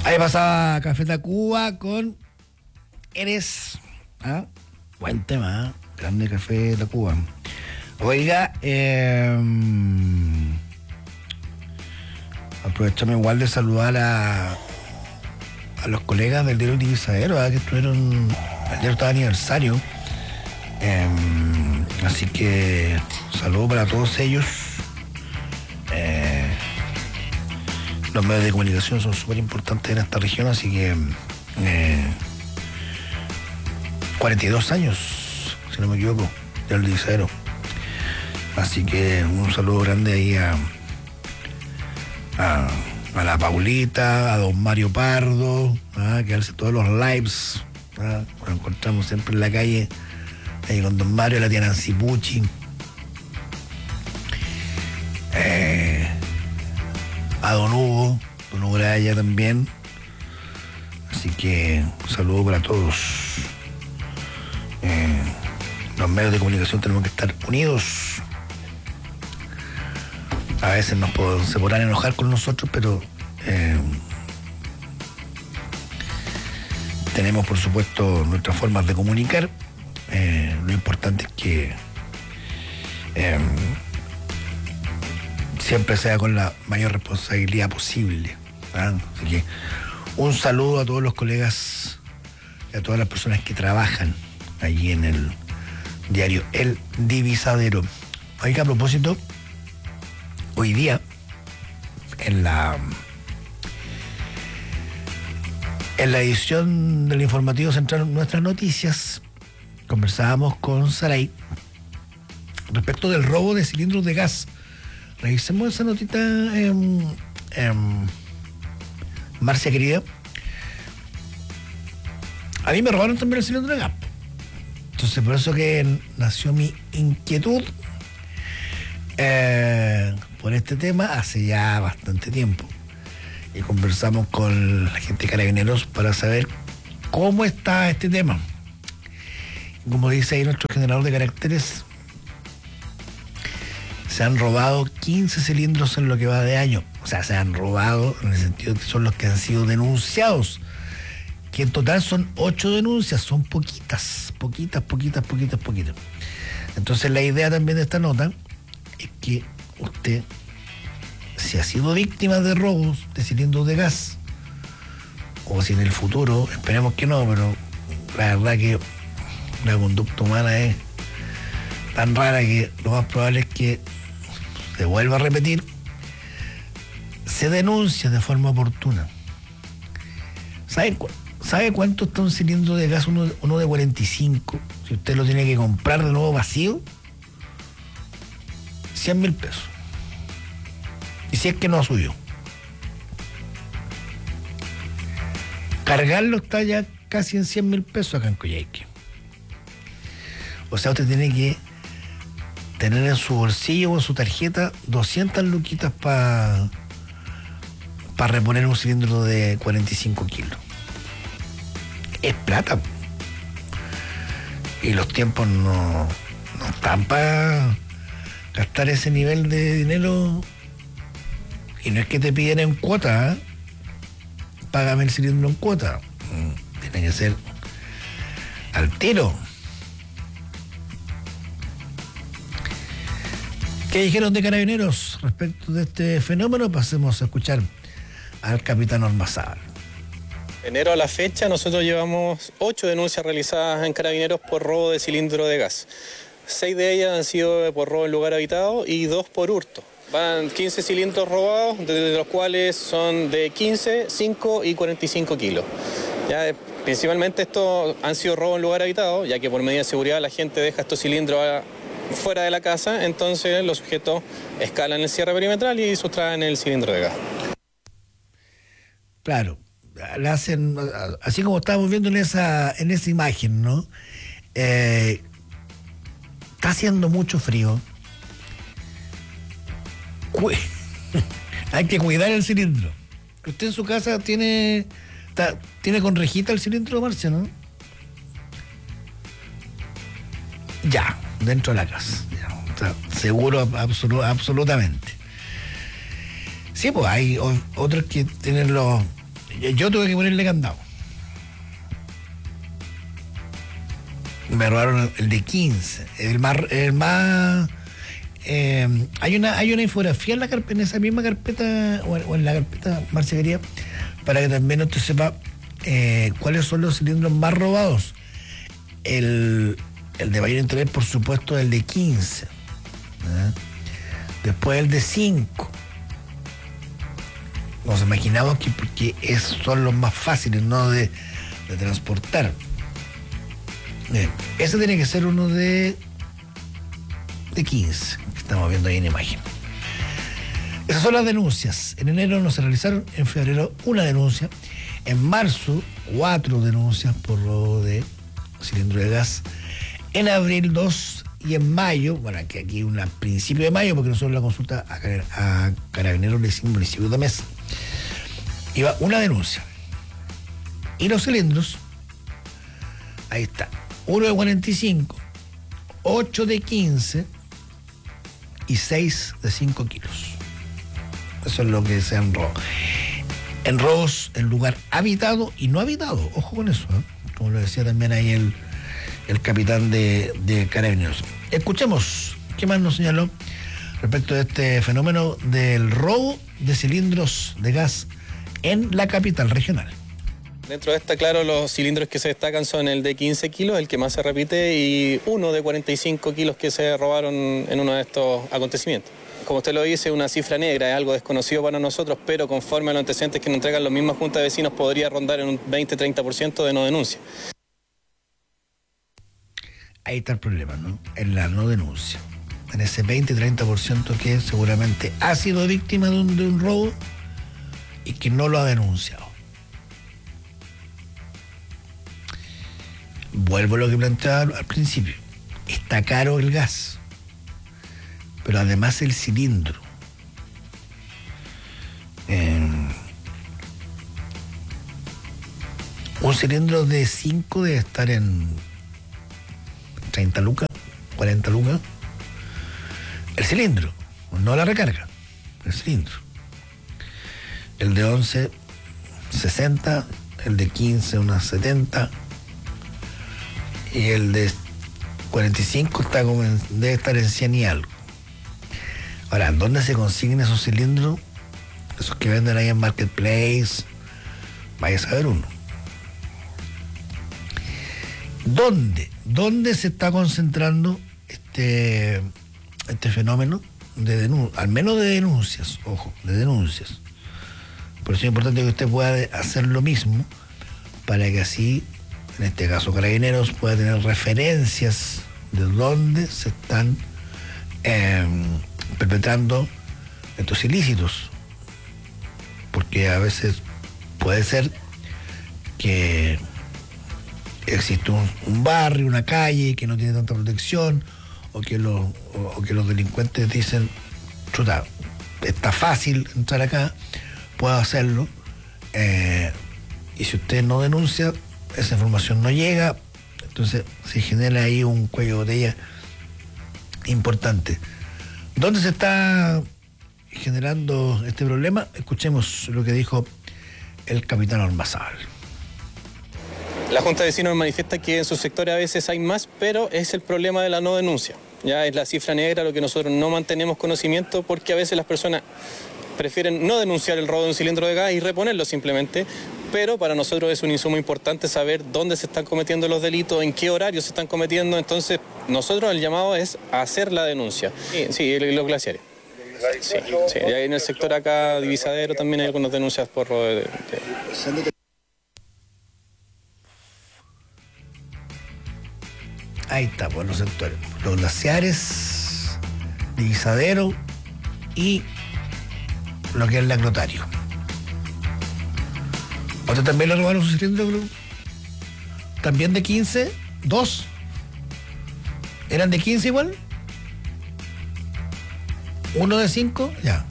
Ahí pasaba Café Tacuba con Eres. ¿Ah? Buen tema, ¿eh? Grande Café Tacuba. Oiga, aprovechame igual de saludar a los colegas del Diario Divisadero, que estuvieron ayer, estaba aniversario. Así que saludo para todos ellos. Los medios de comunicación son súper importantes en esta región, así que 42 años, si no me equivoco, del Divisadero. Así que un saludo grande ahí a la Paulita, a don Mario Pardo, que hace todos los lives. Nos encontramos siempre en la calle ahí con don Mario, la tía Nancy Pucci. A don Hugo Graya también. Así que un saludo para todos. Los medios de comunicación tenemos que estar unidos. A veces se podrán enojar con nosotros, pero tenemos, por supuesto, nuestras formas de comunicar. Lo importante es que siempre sea con la mayor responsabilidad posible. Así que un saludo a todos los colegas y a todas las personas que trabajan allí en el diario El Divisadero. Oiga, a propósito, hoy día en la edición del informativo central Nuestras Noticias conversábamos con Saray respecto del robo de cilindros de gas. Revisemos esa notita, Marcia querida. A mí me robaron también el cilindro de gas. Entonces por eso que nació mi inquietud por este tema hace ya bastante tiempo. Y conversamos con la gente de Carabineros para saber cómo está este tema. Como dice ahí nuestro generador de caracteres, se han robado 15 cilindros en lo que va de año. O sea, se han robado en el sentido de que son los que han sido denunciados. Que en total son 8 denuncias, son poquitas. Entonces la idea también de esta nota es que usted, si ha sido víctima de robos de cilindros de gas, o si en el futuro, esperemos que no, pero la verdad que la conducta humana es tan rara que lo más probable es que se vuelva a repetir, se denuncia de forma oportuna. ¿Sabe cuánto está un cilindro de gas, uno de 45? Si usted lo tiene que comprar de nuevo vacío, 100.000 pesos. Y si es que no ha subido. Cargarlo está ya casi en 100.000 pesos acá en Coyhaique. O sea, usted tiene que tener en su bolsillo o en su tarjeta 200 luquitas para reponer un cilindro de 45 kilos. Es plata. Y los tiempos no están para gastar ese nivel de dinero. Y no es que te piden en cuota, págame el cilindro en cuota. Tiene que ser al tiro. ¿Qué dijeron de Carabineros respecto de este fenómeno? Pasemos a escuchar al capitán Ormazábal. Enero a la fecha nosotros llevamos 8 denuncias realizadas en Carabineros por robo de cilindro de gas. 6 de ellas han sido por robo en lugar habitado y 2 por hurto. Van 15 cilindros robados, de los cuales son de 15, 5 y 45 kilos. Ya, principalmente estos han sido robos en lugar habitado, ya que por medida de seguridad la gente deja estos cilindros fuera de la casa, entonces los sujetos escalan el cierre perimetral y sustraen el cilindro de gas. Claro, la hacen así como estábamos viendo en esa imagen, ¿no? Está haciendo mucho frío. Hay que cuidar el cilindro. Usted en su casa tiene con rejita el cilindro, Marcia, ¿no? Ya, dentro de la casa. Ya, o sea, seguro, absolutamente. Sí, pues hay otros que tienen Yo tuve que ponerle candado. Me robaron el de 15. El más hay una infografía en esa misma carpeta, o en la carpeta Marceguería, para que también usted sepa cuáles son los cilindros más robados. El de mayor interés, por supuesto, el de 15. Después el de 5. Nos imaginamos que porque esos son los más fáciles, ¿no?, de transportar. Ese tiene que ser uno de 15, que estamos viendo ahí en imagen. Esas son las denuncias. En enero no se realizaron, en febrero una denuncia, en marzo 4 denuncias por robo de cilindro de gas, en abril 2 y en mayo, bueno, aquí a principio de mayo, porque nosotros la consulta a Carabineros le hicimos municipio de mes, iba una denuncia. Y los cilindros, ahí está, 1 de 45, 8 de 15 y 6 de 5 kilos. Eso es lo que se han robado. En robos en lugar habitado y no habitado. Ojo con eso, como lo decía también ahí el capitán de Carabineros. Escuchemos qué más nos señaló respecto de este fenómeno del robo de cilindros de gas en la capital regional. Dentro de esta, claro, los cilindros que se destacan son el de 15 kilos, el que más se repite, y uno de 45 kilos que se robaron en uno de estos acontecimientos. Como usted lo dice, una cifra negra, es algo desconocido para nosotros, pero conforme a los antecedentes que nos entregan los mismas juntas de vecinos, podría rondar en un 20-30% de no denuncia. Ahí está el problema, ¿no? En la no denuncia. En ese 20-30% que seguramente ha sido víctima de un robo y que no lo ha denunciado. Vuelvo a lo que planteaba al principio. Está caro el gas, pero además el cilindro. Un cilindro de 5 debe estar en 30 lucas, 40 lucas. El cilindro, no la recarga, el cilindro. El de 11, 60, el de 15, unas 70. Y el de 45 debe estar en 100 y algo. Ahora, ¿dónde se consiguen esos cilindros? Esos que venden ahí en Marketplace. Vaya a saber uno. ¿Dónde se está concentrando este fenómeno? Al menos de denuncias, ojo, de denuncias. Por eso es importante que usted pueda hacer lo mismo, para que así, en este caso Carabineros, pueda tener referencias de dónde se están perpetrando estos ilícitos. Porque a veces puede ser que existe un barrio, una calle que no tiene tanta protección, o que los delincuentes dicen, chuta, está fácil entrar acá, puedo hacerlo, y si usted no denuncia, esa información no llega, entonces se genera ahí un cuello de botella importante. ¿Dónde se está generando este problema? Escuchemos lo que dijo el capitán Ormazábal. La Junta de Vecinos manifiesta que en sus sectores a veces hay más, pero es el problema de la no denuncia. Ya es la cifra negra lo que nosotros no mantenemos conocimiento, porque a veces las personas prefieren no denunciar el robo de un cilindro de gas y reponerlo simplemente, pero para nosotros es un insumo importante saber dónde se están cometiendo los delitos, en qué horarios se están cometiendo. Entonces, nosotros el llamado es a hacer la denuncia. Sí, los glaciares. Sí, y ahí en el sector acá, Divisadero, también hay algunas denuncias por robo de... Ahí está, por los sectores. Los glaciares, Divisadero y lo que es el Lacrotario. ¿A usted también le robaron su cilindro, creo? ¿También de 15? ¿2? ¿Eran de 15 igual? ¿Uno de 5? Ya.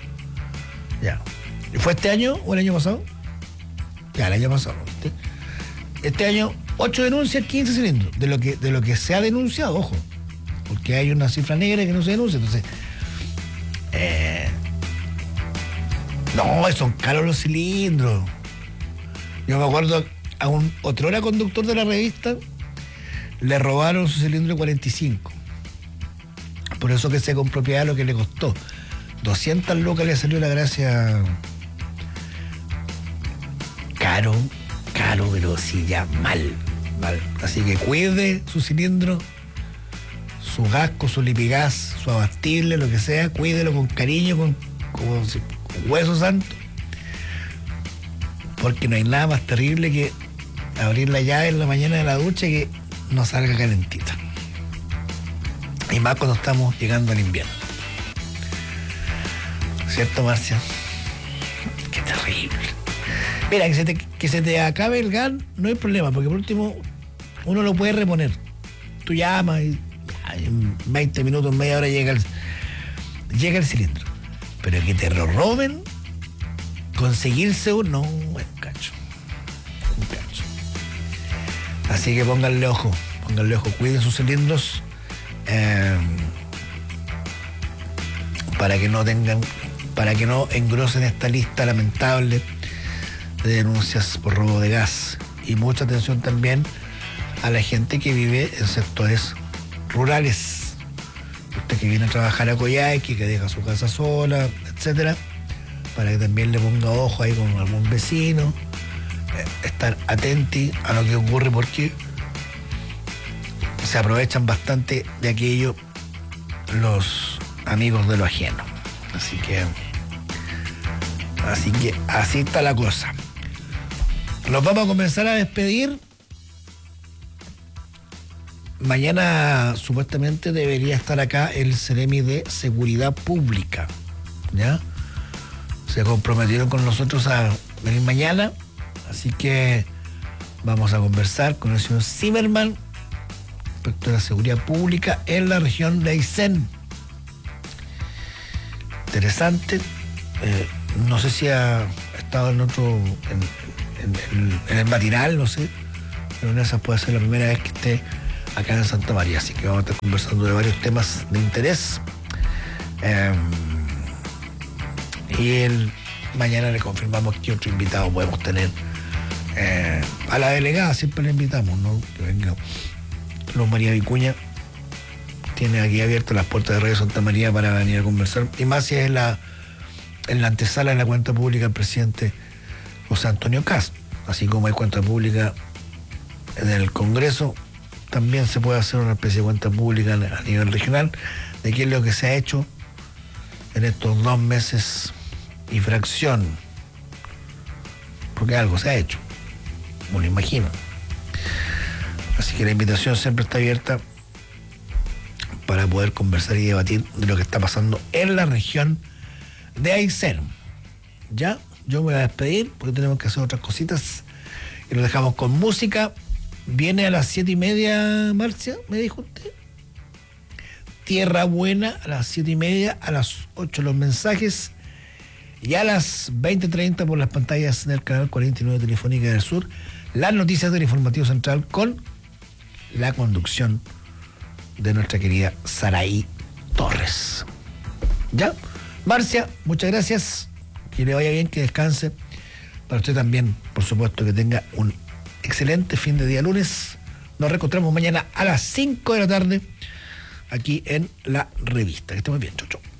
¿Y fue este año o el año pasado? Ya, el año pasado. Este año, 8 denuncias, 15 cilindros. De lo que se ha denunciado, ojo. Porque hay una cifra negra que no se denuncia. Entonces, no, son caros los cilindros. Yo me acuerdo a un otrora conductor de la revista le robaron su cilindro 45. Por eso que se con propiedad lo que le costó. 200 lucas le salió la gracia. Caro, pero sí ya mal. Así que cuide su cilindro, su gasco, su lipigas, su abastible, lo que sea, cuídelo con cariño, con hueso santo. Porque no hay nada más terrible que abrir la llave en la mañana de la ducha y que no salga calentita. Y más cuando estamos llegando al invierno. ¿Cierto, Marcia? Qué terrible. Mira, que se te acabe el gas no hay problema, porque por último uno lo puede reponer. Tú llamas y en 20 minutos, media hora llega el cilindro. Pero que te lo roben, conseguirse uno, un cacho. Así que pónganle ojo, cuiden sus cilindros para que no engrosen esta lista lamentable de denuncias por robo de gas. Y mucha atención también a la gente que vive en sectores rurales. Usted que viene a trabajar a Coyhaique, que deja su casa sola, etcétera, para que también le ponga ojo ahí con algún vecino, estar atenti a lo que ocurre, porque se aprovechan bastante de aquello los amigos de lo ajeno. Así que así está la cosa. Nos vamos a comenzar a despedir. Mañana supuestamente debería estar acá el Ceremi de Seguridad Pública, ¿ya? Se comprometieron con nosotros a venir mañana, así que vamos a conversar con el señor Zimmerman respecto a la seguridad pública en la región de Aysén. Interesante. No sé si ha estado en el matinal, no sé, pero en esa puede ser la primera vez que esté acá en Santa María, así que vamos a estar conversando de varios temas de interés. Mañana le confirmamos qué otro invitado podemos tener. A la delegada siempre le invitamos, ¿no? Que venga Luz María Vicuña. Tiene aquí abiertas las puertas de Radio Santa María para venir a conversar. Y más si es en la antesala de la cuenta pública del presidente José Antonio Kast. Así como hay cuenta pública en el Congreso, también se puede hacer una especie de cuenta pública a nivel regional de qué es lo que se ha hecho en estos 2 meses y fracción. Porque algo se ha hecho, me lo imagino. Así que la invitación siempre está abierta para poder conversar y debatir de lo que está pasando en la región de Aysén. Ya, yo me voy a despedir porque tenemos que hacer otras cositas y lo dejamos con música. Viene a las 7:30, Marcia, me dijo usted. Tierra Buena a las 7:30, a las 8 los mensajes y a las 20:30 por las pantallas del canal 49 Telefónica del Sur, las noticias del Informativo Central con la conducción de nuestra querida Saraí Torres. ¿Ya? Marcia, muchas gracias. Que le vaya bien, que descanse. Para usted también, por supuesto, que tenga un excelente fin de día lunes. Nos reencontramos mañana a las 5 de la tarde aquí en La Revista. Que esté muy bien, chau, chau.